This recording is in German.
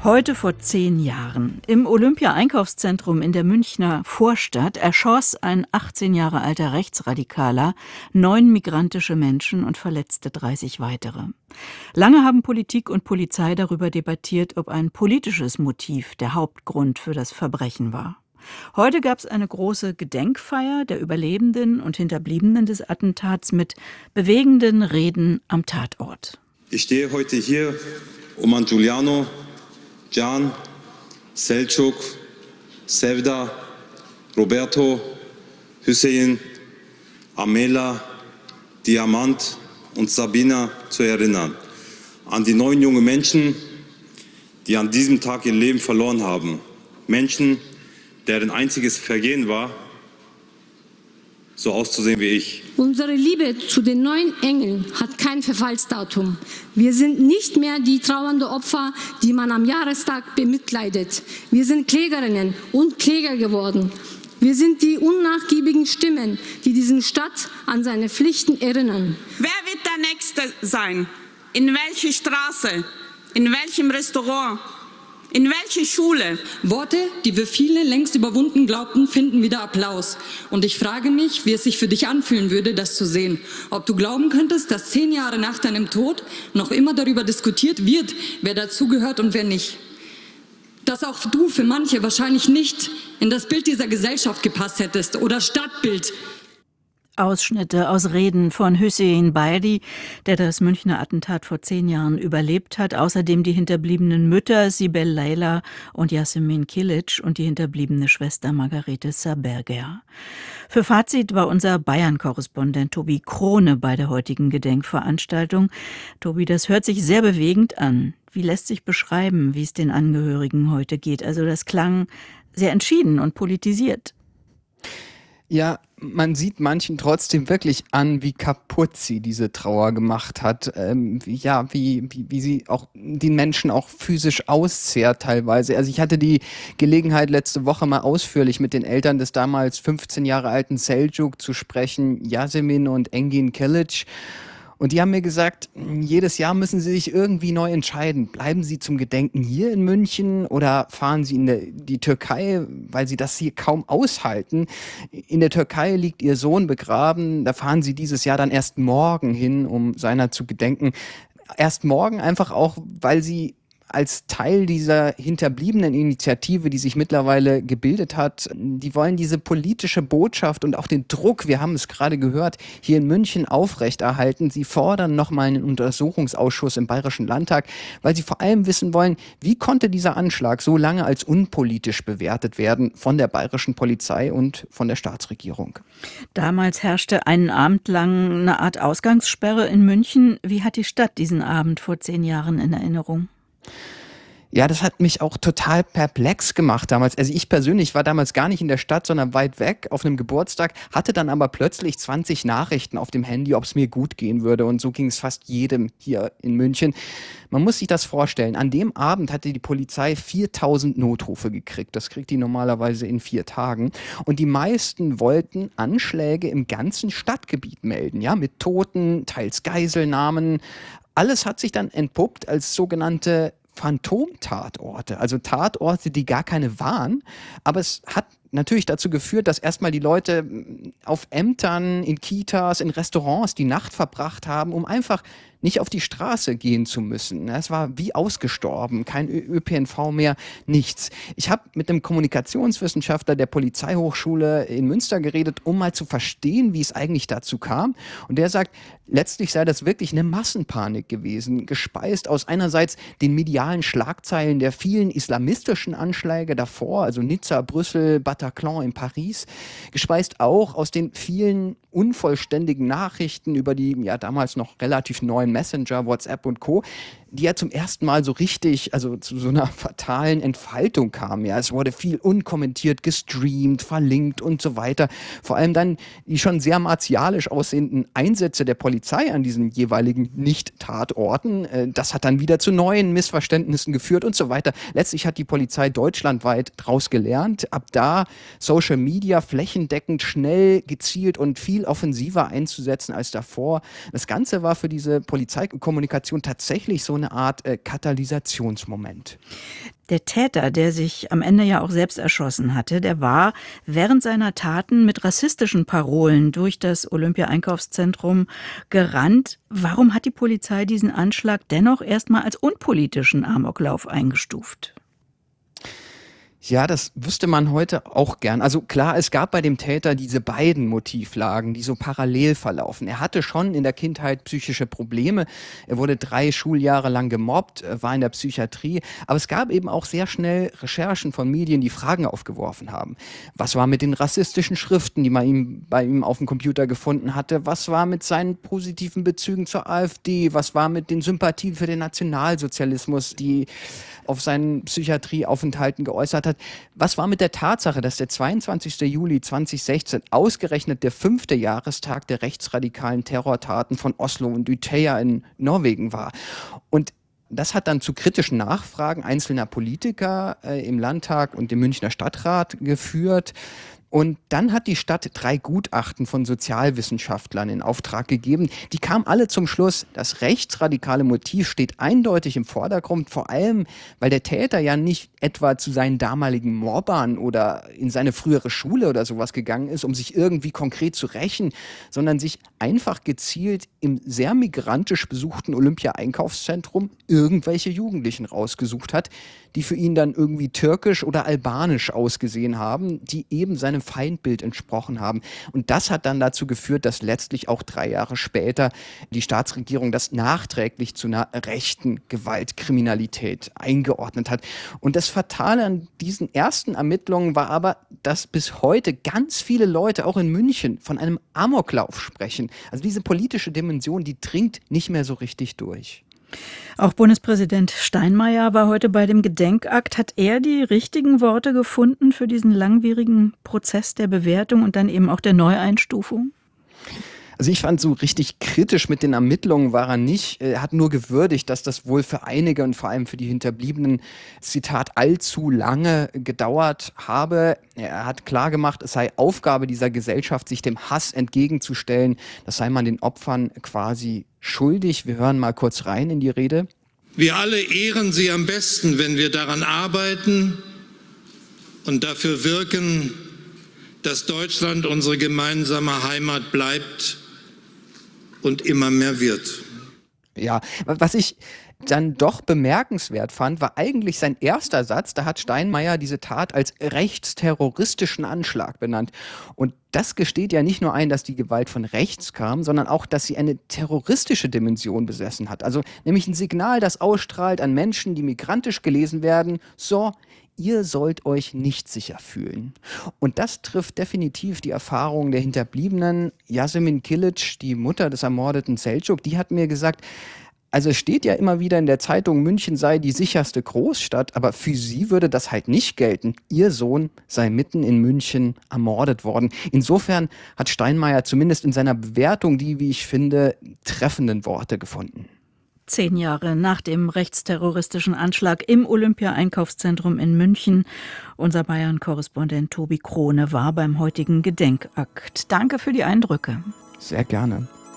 Heute vor 10 Jahren. Im Olympia-Einkaufszentrum in der Münchner Vorstadt erschoss ein 18 Jahre alter Rechtsradikaler 9 migrantische Menschen und verletzte 30 weitere. Lange haben Politik und Polizei darüber debattiert, ob ein politisches Motiv der Hauptgrund für das Verbrechen war. Heute gab es eine große Gedenkfeier der Überlebenden und Hinterbliebenen des Attentats mit bewegenden Reden am Tatort. Ich stehe heute hier, um an Giuliano, Can, Selçuk, Sevda, Roberto, Hüseyin, Amela, Diamant und Sabina zu erinnern. An die 9 junge Menschen, die an diesem Tag ihr Leben verloren haben. Menschen, deren einziges Vergehen war, so auszusehen wie ich. Unsere Liebe zu den 9 Engeln hat kein Verfallsdatum. Wir sind nicht mehr die trauernde Opfer, die man am Jahrestag bemitleidet. Wir sind Klägerinnen und Kläger geworden. Wir sind die unnachgiebigen Stimmen, die diesen Staat an seine Pflichten erinnern. Wer wird der Nächste sein? In welche Straße? In welchem Restaurant? In welche Schule? Worte, die wir viele längst überwunden glaubten, finden wieder Applaus. Und ich frage mich, wie es sich für dich anfühlen würde, das zu sehen. Ob du glauben könntest, dass 10 Jahre nach deinem Tod noch immer darüber diskutiert wird, wer dazugehört und wer nicht. Dass auch du für manche wahrscheinlich nicht in das Bild dieser Gesellschaft gepasst hättest oder Stadtbild. Ausschnitte aus Reden von Hüseyin Baydi, der das Münchner Attentat vor 10 Jahren überlebt hat. Außerdem die hinterbliebenen Mütter Sibel Leyla und Yasemin Kilic und die hinterbliebene Schwester Margarete Saberger. Für Fazit war unser Bayern-Korrespondent Tobi Krone bei der heutigen Gedenkveranstaltung. Tobi, das hört sich sehr bewegend an. Wie lässt sich beschreiben, wie es den Angehörigen heute geht? Also das klang sehr entschieden und politisiert. Ja, man sieht manchen trotzdem wirklich an, wie kaputt sie diese Trauer gemacht hat. Wie sie auch den Menschen auch physisch auszehrt teilweise. Also ich hatte die Gelegenheit, letzte Woche mal ausführlich mit den Eltern des damals 15 Jahre alten Selçuk zu sprechen, Yasemin und Engin Kilic. Und die haben mir gesagt, jedes Jahr müssen sie sich irgendwie neu entscheiden. Bleiben sie zum Gedenken hier in München oder fahren sie in die Türkei, weil sie das hier kaum aushalten. In der Türkei liegt ihr Sohn begraben. Da fahren sie dieses Jahr dann erst morgen hin, um seiner zu gedenken. Erst morgen einfach auch, weil sie als Teil dieser hinterbliebenen Initiative, die sich mittlerweile gebildet hat, die wollen diese politische Botschaft und auch den Druck, wir haben es gerade gehört, hier in München aufrechterhalten. Sie fordern nochmal einen Untersuchungsausschuss im Bayerischen Landtag, weil sie vor allem wissen wollen, wie konnte dieser Anschlag so lange als unpolitisch bewertet werden von der bayerischen Polizei und von der Staatsregierung. Damals herrschte einen Abend lang eine Art Ausgangssperre in München. Wie hat die Stadt diesen Abend vor 10 Jahren in Erinnerung? Ja, das hat mich auch total perplex gemacht damals. Also ich persönlich war damals gar nicht in der Stadt, sondern weit weg auf einem Geburtstag, hatte dann aber plötzlich 20 Nachrichten auf dem Handy, ob es mir gut gehen würde. Und so ging es fast jedem hier in München. Man muss sich das vorstellen. An dem Abend hatte die Polizei 4000 Notrufe gekriegt. Das kriegt die normalerweise in 4 Tagen. Und die meisten wollten Anschläge im ganzen Stadtgebiet melden, ja, mit Toten, teils Geiselnahmen. Alles hat sich dann entpuppt als sogenannte Phantomtatorte, also Tatorte, die gar keine waren, aber es hat natürlich dazu geführt, dass erstmal die Leute auf Ämtern, in Kitas, in Restaurants die Nacht verbracht haben, um einfach nicht auf die Straße gehen zu müssen. Es war wie ausgestorben, kein ÖPNV mehr, nichts. Ich habe mit einem Kommunikationswissenschaftler der Polizeihochschule in Münster geredet, um mal zu verstehen, wie es eigentlich dazu kam. Und der sagt, letztlich sei das wirklich eine Massenpanik gewesen, gespeist aus einerseits den medialen Schlagzeilen der vielen islamistischen Anschläge davor, also Nizza, Brüssel, Bataclan in Paris, gespeist auch aus den vielen unvollständigen Nachrichten über die ja damals noch relativ neuen Messenger, WhatsApp und Co., die ja zum ersten Mal so richtig, also zu so einer fatalen Entfaltung kamen. Ja, es wurde viel unkommentiert gestreamt, verlinkt und so weiter. Vor allem dann die schon sehr martialisch aussehenden Einsätze der Polizei an diesen jeweiligen Nicht-Tatorten. Das hat dann wieder zu neuen Missverständnissen geführt und so weiter. Letztlich hat die Polizei deutschlandweit draus gelernt. Ab da Social Media flächendeckend, schnell, gezielt und viel offensiver einzusetzen als davor. Das Ganze war für diese Polizeikommunikation tatsächlich so eine Art Katalysationsmoment. Der Täter, der sich am Ende ja auch selbst erschossen hatte, der war während seiner Taten mit rassistischen Parolen durch das Olympia-Einkaufszentrum gerannt. Warum hat die Polizei diesen Anschlag dennoch erstmal als unpolitischen Amoklauf eingestuft? Ja, das wüsste man heute auch gern. Also klar, es gab bei dem Täter diese beiden Motivlagen, die so parallel verlaufen. Er hatte schon in der Kindheit psychische Probleme. Er wurde 3 Schuljahre lang gemobbt, war in der Psychiatrie. Aber es gab eben auch sehr schnell Recherchen von Medien, die Fragen aufgeworfen haben. Was war mit den rassistischen Schriften, die man bei ihm auf dem Computer gefunden hatte? Was war mit seinen positiven Bezügen zur AfD? Was war mit den Sympathien für den Nationalsozialismus, die auf seinen Psychiatrieaufenthalten geäußert hat? Was war mit der Tatsache, dass der 22. Juli 2016 ausgerechnet der 5. Jahrestag der rechtsradikalen Terrortaten von Oslo und Utøya in Norwegen war? Und das hat dann zu kritischen Nachfragen einzelner Politiker im Landtag und im Münchner Stadtrat geführt. Und dann hat die Stadt 3 Gutachten von Sozialwissenschaftlern in Auftrag gegeben. Die kamen alle zum Schluss, das rechtsradikale Motiv steht eindeutig im Vordergrund, vor allem, weil der Täter ja nicht etwa zu seinen damaligen Mobbern oder in seine frühere Schule oder sowas gegangen ist, um sich irgendwie konkret zu rächen, sondern sich einfach gezielt im sehr migrantisch besuchten Olympia-Einkaufszentrum irgendwelche Jugendlichen rausgesucht hat, die für ihn dann irgendwie türkisch oder albanisch ausgesehen haben, die eben seinem Feindbild entsprochen haben. Und das hat dann dazu geführt, dass letztlich auch 3 Jahre später die Staatsregierung das nachträglich zu einer rechten Gewaltkriminalität eingeordnet hat. Und das Fatale an diesen ersten Ermittlungen war aber, dass bis heute ganz viele Leute, auch in München, von einem Amoklauf sprechen. Also diese politische Dimension, die dringt nicht mehr so richtig durch. Auch Bundespräsident Steinmeier war heute bei dem Gedenkakt. Hat er die richtigen Worte gefunden für diesen langwierigen Prozess der Bewertung und dann eben auch der Neueinstufung? Also ich fand, so richtig kritisch mit den Ermittlungen war er nicht. Er hat nur gewürdigt, dass das wohl für einige und vor allem für die Hinterbliebenen, Zitat, allzu lange gedauert habe. Er hat klargemacht, es sei Aufgabe dieser Gesellschaft, sich dem Hass entgegenzustellen. Das sei man den Opfern quasi schuldig. Wir hören mal kurz rein in die Rede. Wir alle ehren sie am besten, wenn wir daran arbeiten und dafür wirken, dass Deutschland unsere gemeinsame Heimat bleibt und immer mehr wird. Ja, was ich dann doch bemerkenswert fand, war eigentlich sein erster Satz. Da hat Steinmeier diese Tat als rechtsterroristischen Anschlag benannt. Und das gesteht ja nicht nur ein, dass die Gewalt von rechts kam, sondern auch, dass sie eine terroristische Dimension besessen hat. Also nämlich ein Signal, das ausstrahlt an Menschen, die migrantisch gelesen werden, so, ihr sollt euch nicht sicher fühlen. Und das trifft definitiv die Erfahrungen der Hinterbliebenen. Yasemin Kilic, die Mutter des ermordeten Selçuk, die hat mir gesagt, also es steht ja immer wieder in der Zeitung, München sei die sicherste Großstadt, aber für sie würde das halt nicht gelten. Ihr Sohn sei mitten in München ermordet worden. Insofern hat Steinmeier zumindest in seiner Bewertung die, wie ich finde, treffenden Worte gefunden. 10 Jahre nach dem rechtsterroristischen Anschlag im Olympia-Einkaufszentrum in München. Unser Bayern-Korrespondent Tobi Krone war beim heutigen Gedenkakt. Danke für die Eindrücke. Sehr gerne.